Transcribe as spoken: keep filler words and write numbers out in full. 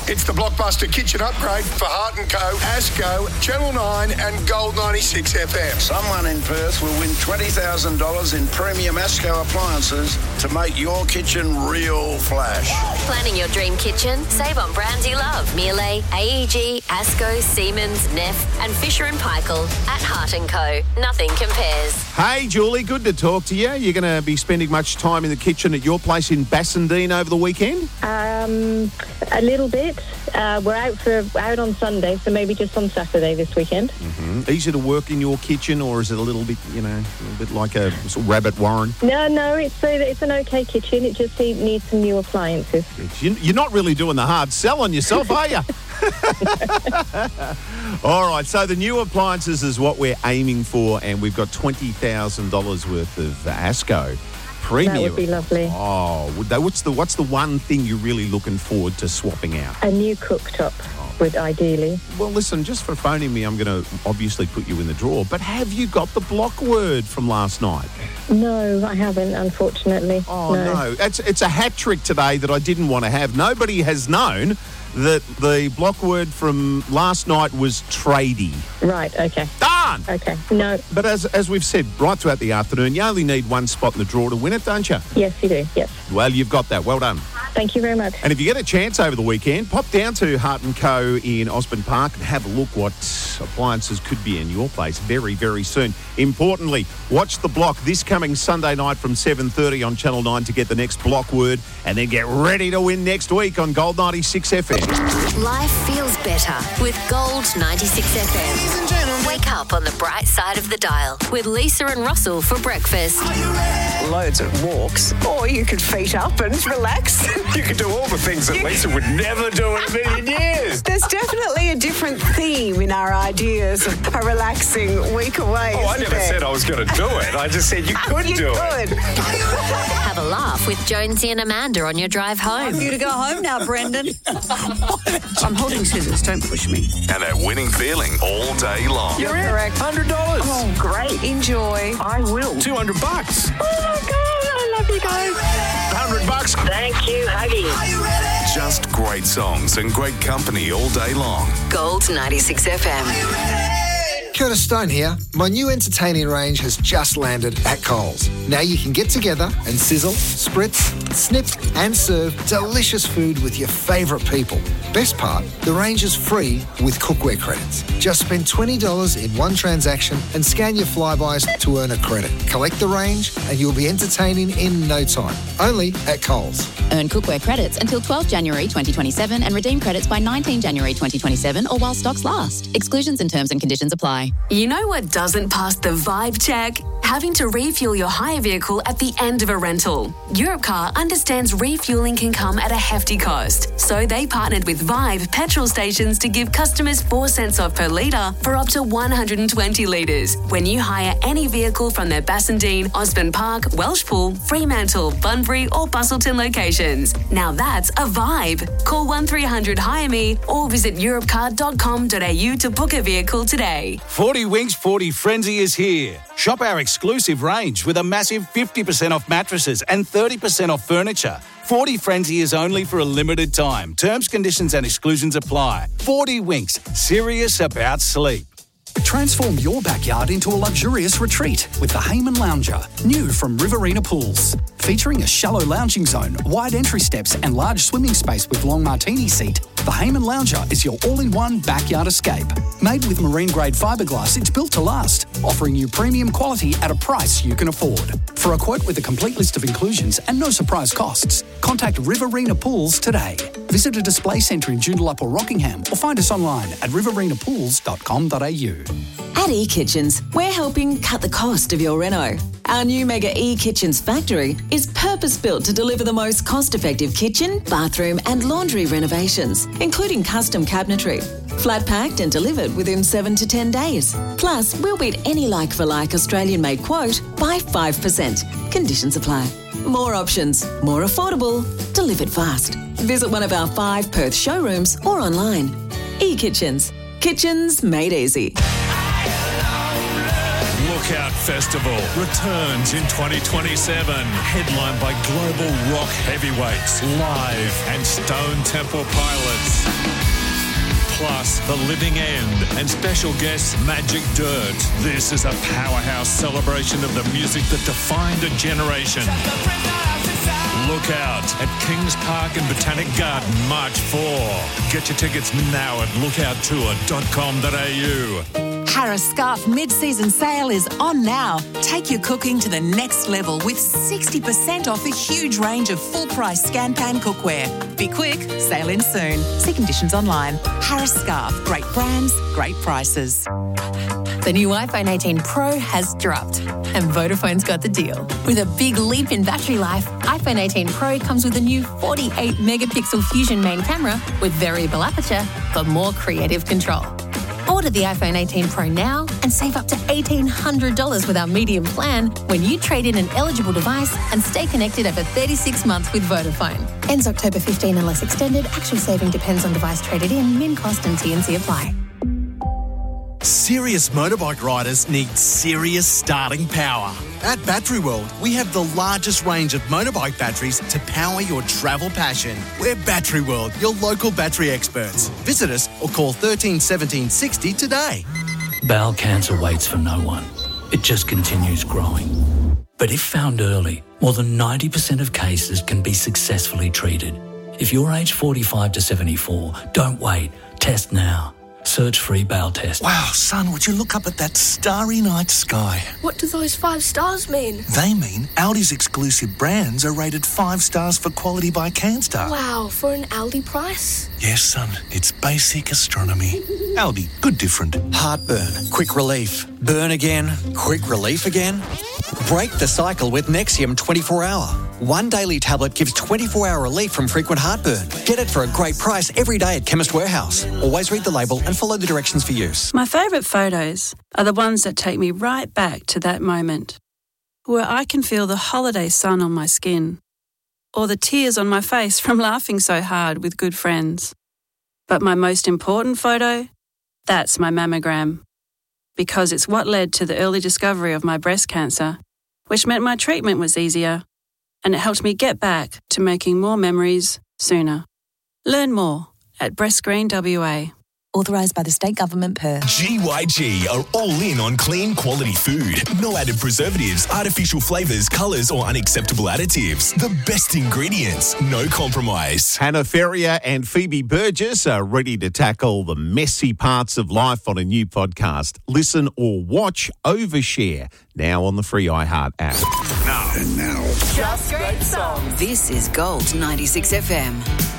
It's the blockbuster kitchen upgrade for Hart and Co, Asco, Channel nine and Gold ninety-six F M. Someone in Perth will win twenty thousand dollars in premium Asco appliances to make your kitchen real flash. Planning your dream kitchen? Save on brands you love. Miele, A E G, Asco, Siemens, Neff and Fisher and Paykel at Hart and Co. Nothing compares. Hey, Julie, good to talk to you. You're going to be spending much time in the kitchen at your place in Bassendean over the weekend? Um, a little bit. Uh, we're out for out on Sunday, so maybe just on Saturday this weekend. Mm-hmm. Easy to work in your kitchen, or is it a little bit, you know, a little bit like a sort of rabbit warren? No, no, it's a, it's an okay kitchen. It just needs some new appliances. You're not really doing the hard sell on yourself, are you? All right, so the new appliances is what we're aiming for, and we've got twenty thousand dollars worth of Asco premium. That would be lovely. Oh, would they, what's the what's the one thing you're really looking forward to swapping out? A new cooktop, oh. would ideally. Well, listen, just for phoning me, I'm going to obviously put you in the draw, but have you got the block word from last night? No, I haven't, unfortunately. Oh, no. no. It's, it's a hat trick today that I didn't want to have. Nobody has known that the block word from last night was tradie. Right, okay. Darn! Okay, no. But as as we've said right throughout the afternoon, you only need one spot in the draw to win it, don't you? Yes, you do, yes. Well, you've got that. Well done. Thank you very much. And if you get a chance over the weekend, pop down to Hart and Co in Osborne Park and have a look what appliances could be in your place very, very soon. Importantly, watch The Block this coming Sunday night from seven thirty on Channel nine to get the next block word, and then get ready to win next week on Gold ninety-six F M. Life feels better with Gold ninety-six F M. Wake up on the bright side of the dial with Lisa and Russell for breakfast. Loads of walks, or you could feet up and relax. You could do all the things that Lisa would never do in a million years. There's definitely a different theme in our ideas of a relaxing week away. Oh, I never there? said I was going to do it. I just said you could you do could. it. Have a laugh with Jonesy and Amanda on your drive home. You to go home now, Brendan. I'm holding scissors, don't push me. And that winning feeling all day long. You're correct. one hundred dollars. Oh, great. Enjoy. I will. two hundred bucks. Oh, my God. I love you guys. one hundred bucks. Thank you, Huggy. Just great songs and great company all day long. Gold ninety-six F M. Curtis Stone here. My new entertaining range has just landed at Coles. Now you can get together and sizzle, spritz, snip and serve delicious food with your favourite people. Best part, the range is free with cookware credits. Just spend twenty dollars in one transaction and scan your Flybys to earn a credit. Collect the range and you'll be entertaining in no time. Only at Coles. Earn cookware credits until twelfth January twenty twenty-seven and redeem credits by nineteenth January twenty twenty-seven or while stocks last. Exclusions and terms and conditions apply. You know what doesn't pass the vibe check? Having to refuel your hire vehicle at the end of a rental. Europcar understands refueling can come at a hefty cost, so they partnered with Vibe petrol stations to give customers four cents off per litre for up to one hundred twenty litres when you hire any vehicle from their Bassendean, Osborne Park, Welshpool, Fremantle, Bunbury or Bustleton locations. Now that's a vibe. Call one three hundred hire me or visit europcar dot com dot a u to book a vehicle today. forty Winks forty Frenzy is here. Shop our exclusive range with a massive fifty percent off mattresses and thirty percent off furniture. forty Frenzy is only for a limited time. Terms, conditions and exclusions apply. forty Winks, serious about sleep. Transform your backyard into a luxurious retreat with the Hayman Lounger, new from Riverina Pools. Featuring a shallow lounging zone, wide entry steps and large swimming space with long martini seat, the Hayman Lounger is your all-in-one backyard escape. Made with marine-grade fiberglass, it's built to last, offering you premium quality at a price you can afford. For a quote with a complete list of inclusions and no surprise costs, contact Riverina Pools today. Visit a display centre in Joondalup or Rockingham or find us online at riverina pools dot com dot a u. At eKitchens, we're helping cut the cost of your reno. Our new Mega eKitchens factory is purpose-built to deliver the most cost-effective kitchen, bathroom and laundry renovations, including custom cabinetry. Flat-packed and delivered within seven to ten days. Plus, we'll beat any like-for-like Australian-made quote by five percent. Conditions apply. More options, more affordable, delivered fast. Visit one of our five Perth showrooms or online. eKitchens. Kitchens made easy. Knockout Festival returns in twenty twenty-seven, headlined by global rock heavyweights, Live and Stone Temple Pilots. Plus, The Living End and special guests Magic Dirt. This is a powerhouse celebration of the music that defined a generation. Look out at Kings Park and Botanic Garden, March fourth. Get your tickets now at lookout tour dot com dot a u. Harris Scarf mid-season sale is on now. Take your cooking to the next level with sixty percent off a huge range of full-price scan pan cookware. Be quick, sale in soon. See conditions online. Harris Scarf, great brands, great prices. The new iPhone eighteen Pro has dropped, and Vodafone's got the deal. With a big leap in battery life, iPhone eighteen Pro comes with a new forty-eight megapixel Fusion main camera with variable aperture for more creative control. Order the iPhone eighteen Pro now and save up to eighteen hundred dollars with our medium plan when you trade in an eligible device and stay connected over thirty-six months with Vodafone. Ends October fifteenth unless extended. Actual saving depends on device traded in. Min cost and T and C apply. Serious motorbike riders need serious starting power. At Battery World, we have the largest range of motorbike batteries to power your travel passion. We're Battery World, your local battery experts. Visit us or call thirteen seventeen sixty today. Bowel cancer waits for no one. It just continues growing. But if found early, more than ninety percent of cases can be successfully treated. If you're aged forty-five to seventy-four, don't wait. Test now. Search free bowel test. Wow, son, would you look up at that starry night sky? What do those five stars mean? They mean Aldi's exclusive brands are rated five stars for quality by CanStar. Wow, for an Aldi price? Yes, son, it's basic astronomy. Aldi, good different. Heartburn, quick relief. Burn again, quick relief again. Break the cycle with Nexium twenty-four hour. One daily tablet gives twenty-four hour relief from frequent heartburn. Get it for a great price every day at Chemist Warehouse. Always read the label and follow the directions for use. My favourite photos are the ones that take me right back to that moment, where I can feel the holiday sun on my skin, or the tears on my face from laughing so hard with good friends. But my most important photo? That's my mammogram. Because it's what led to the early discovery of my breast cancer, which meant my treatment was easier, and it helped me get back to making more memories sooner. Learn more at Breast Screen W A. Authorised by the State Government, Perth. G Y G are all in on clean quality food. No added preservatives, artificial flavours, colours or unacceptable additives. The best ingredients, no compromise. Hannah Ferrier and Phoebe Burgess are ready to tackle the messy parts of life on a new podcast. Listen or watch Overshare, now on the free iHeart app. Now. And now. Just great songs. This is Gold ninety-six F M.